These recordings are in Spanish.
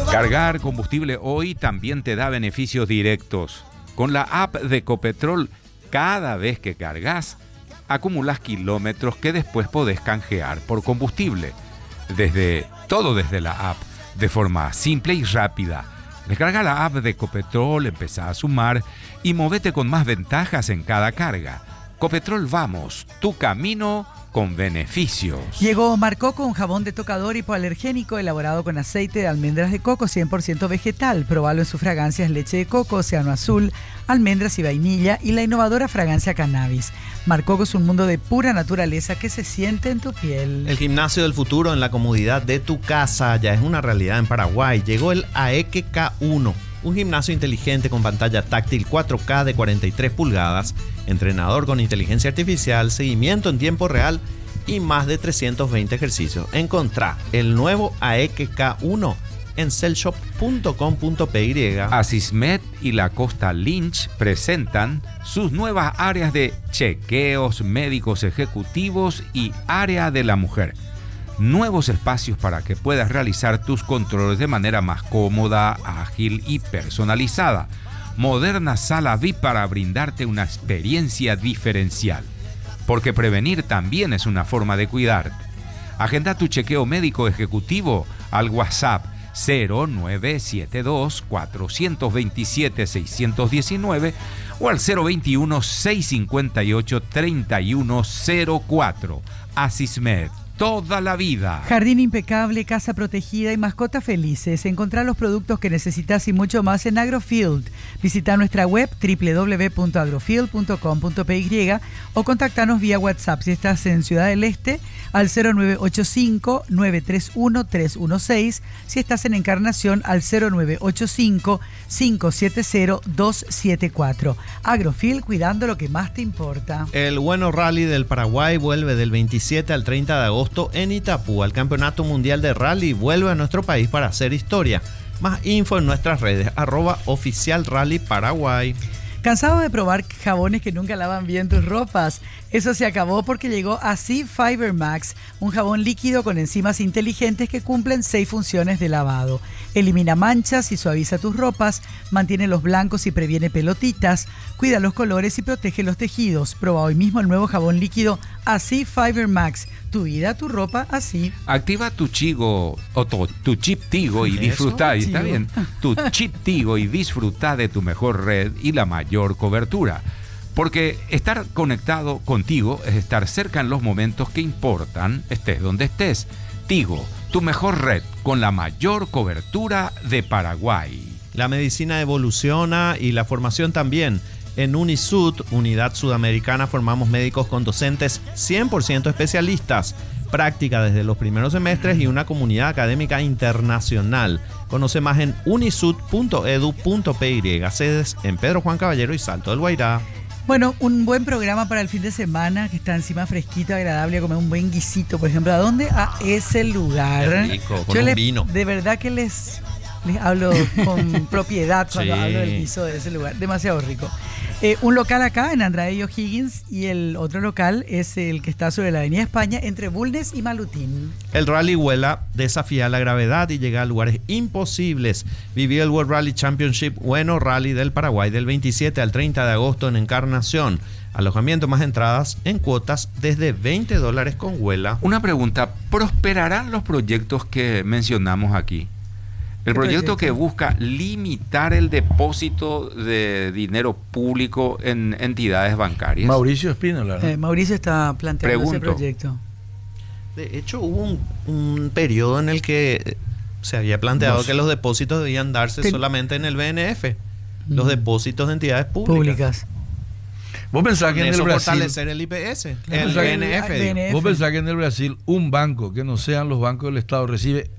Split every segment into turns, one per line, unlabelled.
Cargar combustible hoy también te da beneficios directos. Con la app de Ecopetrol, cada vez que cargas, acumulas kilómetros que después podés canjear por combustible. Desde la app, de forma simple y rápida. Descarga la app de Ecopetrol, empezá a sumar y movete con más ventajas en cada carga. Ecopetrol, vamos, tu camino con beneficios.
Llegó Marcoco, un jabón de tocador hipoalergénico elaborado con aceite de almendras de coco 100% vegetal. Probalo en sus fragancias leche de coco, océano azul, almendras y vainilla y la innovadora fragancia cannabis. Marcoco es un mundo de pura naturaleza que se siente en tu piel.
El gimnasio del futuro en la comodidad de tu casa ya es una realidad en Paraguay. Llegó el AEK K1. Un gimnasio inteligente con pantalla táctil 4K de 43 pulgadas, entrenador con inteligencia artificial, seguimiento en tiempo real y más de 320 ejercicios. Encontrá el nuevo AEK K1 en cellshop.com.py.
Asismed y la Costa Lynch presentan sus nuevas áreas de chequeos médicos ejecutivos y área de la mujer. Nuevos espacios para que puedas realizar tus controles de manera más cómoda, ágil y personalizada. Moderna sala VIP para brindarte una experiencia diferencial. Porque prevenir también es una forma de cuidarte. Agenda tu chequeo médico ejecutivo al WhatsApp 0972 427 619 o al 021 658 3104. Asismed. Toda la vida.
Jardín impecable, casa protegida y mascotas felices. Encontrá los productos que necesitas y mucho más en Agrofield. Visita nuestra web www.agrofield.com.py o contactanos vía WhatsApp si estás en Ciudad del Este al 0985-931-316, si estás en Encarnación al 0985-570-274. Agrofield, cuidando lo que más te importa.
El Bueno Rally del Paraguay vuelve del 27 al 30 de agosto en Itapú. El Campeonato Mundial de Rally vuelve a nuestro país para hacer historia. Más info en nuestras redes, @oficialrallyparaguay.
¿Cansado de probar jabones que nunca lavan bien tus ropas? Eso se acabó porque llegó Así Fiber Max, un jabón líquido con enzimas inteligentes que cumplen 6 funciones de lavado. Elimina manchas y suaviza tus ropas, mantiene los blancos y previene pelotitas, cuida los colores y protege los tejidos. Proba hoy mismo el nuevo jabón líquido Así Fiber Max. Tu vida, tu ropa, así.
Activa tu Chigo o tu chip Tigo y disfruta, y está bien, tu chip Tigo y disfruta de tu mejor red y la mayor cobertura. Porque estar conectado contigo es estar cerca en los momentos que importan, estés donde estés. Tigo, tu mejor red con la mayor cobertura de Paraguay.
La medicina evoluciona y la formación también. En Unisud, Unidad Sudamericana, formamos médicos con docentes 100% especialistas, práctica desde los primeros semestres y una comunidad académica internacional. Conoce más en unisud.edu.py, sedes en Pedro Juan Caballero y Salto del Guairá.
Bueno, un buen programa para el fin de semana, que está encima fresquito, agradable, a comer un buen guisito, por ejemplo. ¿A dónde? A ese lugar.
Qué rico, con un vino.
De verdad que les hablo con propiedad cuando hablo del guiso de ese lugar. Demasiado rico. Un local acá en Andrade y O'Higgins, y el otro local es el que está sobre la Avenida España entre Bulnes y Malutín.
El Rally Huela desafía la gravedad y llega a lugares imposibles. Vivió el World Rally Championship Bueno Rally del Paraguay del 27 al 30 de agosto en Encarnación. Alojamiento más entradas en cuotas desde $20 con Huela.
Una pregunta, ¿prosperarán los proyectos que mencionamos aquí? El proyecto que busca limitar el depósito de dinero público en entidades bancarias.
Mauricio Espínola, ¿no?
Mauricio está planteando ese proyecto.
De hecho, hubo un periodo en el que se había planteado que los depósitos debían darse solamente en el BNF, los depósitos de entidades públicas.
Vos pensás que en el Brasil
fortalecer el IPS, el BNF.
Vos pensás que en el Brasil un banco que no sean los bancos del Estado recibe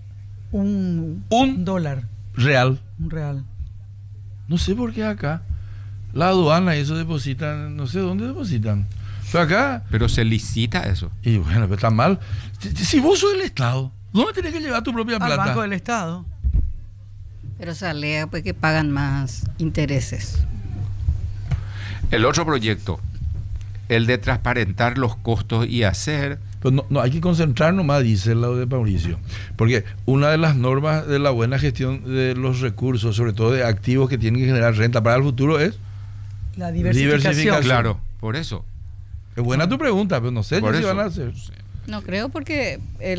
un dólar
real.
Un real.
No sé por qué acá la aduana y eso depositan, no sé dónde depositan. Pero acá.
Pero se licita eso.
Y bueno, pero está mal. Si vos sos el Estado, ¿dónde tenés que llevar tu propia plata?
Al Banco del Estado.
Pero se alega pues que pagan más intereses.
El otro proyecto, el de transparentar los costos y hacer
Pero no hay que concentrarnos más, dice lo de Mauricio. Porque una de las normas de la buena gestión de los recursos, sobre todo de activos que tienen que generar renta para el futuro, es
la diversificación.
Claro, por eso.
Es buena tu pregunta, pero no sé
Por
si
eso.
van a hacer.
No creo porque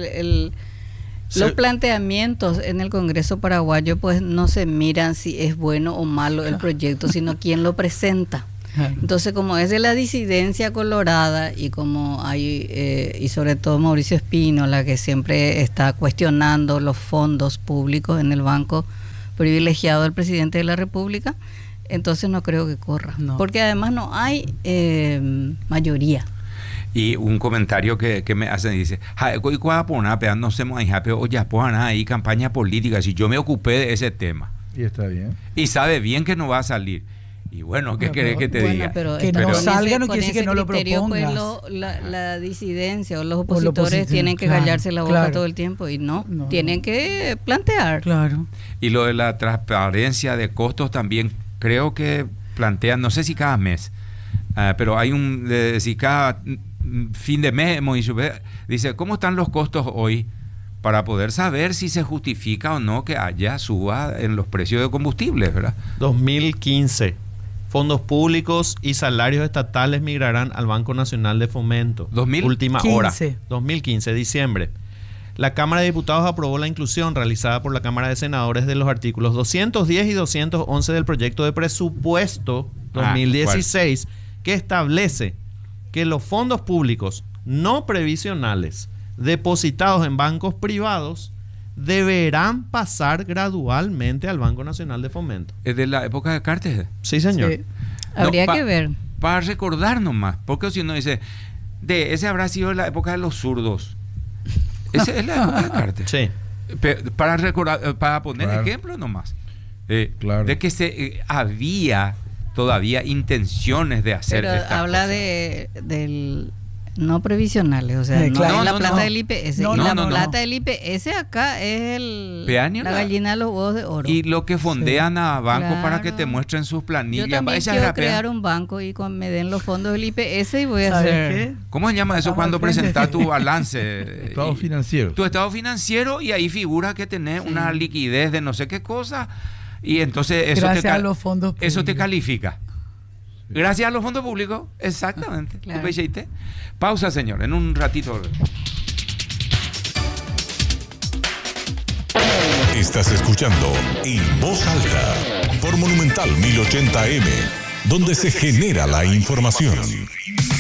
los planteamientos en el Congreso paraguayo pues no se miran si es bueno o malo el proyecto, sino quién lo presenta. Entonces, como es de la disidencia colorada y como hay, y sobre todo Mauricio Espínola, que siempre está cuestionando los fondos públicos en el banco privilegiado del presidente de la República, entonces no creo que corra.
No.
Porque además no hay mayoría.
Y un comentario que me hacen dice, no se ya pongan ahí campaña política, si yo me ocupé de ese tema.
Y está bien.
Y sabe bien que no va a salir. Y bueno, ¿qué querés que te diga?
Pero
Que
pero
no
con
salga
ese-
no
con
quiere decir que
ese
no lo
criterio, pues,
propongas.
la disidencia o los
O la
opositores
oposición,
tienen que
claro,
callarse la boca
claro.
todo el tiempo y no,
No.
tienen que plantear.
Claro.
Y lo de la transparencia de costos también creo que plantean, no sé si cada mes, pero hay si cada fin de mes hemos dicho, dice, ¿cómo están los costos hoy? Para poder saber si se justifica o no que haya suba en los precios de combustibles, ¿verdad?
2015. Fondos públicos y salarios estatales migrarán al Banco Nacional de Fomento.
2015.
Última hora. 2015, diciembre. La Cámara de Diputados aprobó la inclusión realizada por la Cámara de Senadores de los artículos 210 y 211 del proyecto de presupuesto 2016, que establece que los fondos públicos no previsionales depositados en bancos privados deberán pasar gradualmente al Banco Nacional de Fomento.
Es de la época de Cartes.
Sí, señor.
Sí.
Habría
No,
que ver.
Para recordar nomás, porque si uno dice, ese habrá sido la época de los zurdos. Esa es la época de Cartes.
Sí.
Para recordar, para poner
Claro.
ejemplo nomás,
Claro.
de que había todavía intenciones de hacer
Pero
estas
habla
cosas.
del no previsionales, o sea, no
claro.
es la
No,
plata
no.
del IPS.
No,
y
no,
la
no, no.
plata del IPS acá es
Peaño,
la
la-
gallina de los huevos de oro.
Y lo que fondean a bancos
Claro.
para que te muestren sus
Yo
planillas.
también
Esa
quiero
es la
crear
pea.
un banco y me den los fondos del IPS y voy a
¿Sabes
hacer...
qué?
¿Cómo se llama eso
Estamos
cuando
al frente.
presentas tu balance?
Estado financiero.
Tu estado financiero y ahí figura que tenés una liquidez de no sé qué cosa y entonces eso
Gracias a los fondos
eso te
públicos.
califica. Gracias a los fondos públicos, exactamente.
Claro.
Pausa, señor, en un ratito.
Estás escuchando En Voz Alta por Monumental 1080M, donde se genera la información.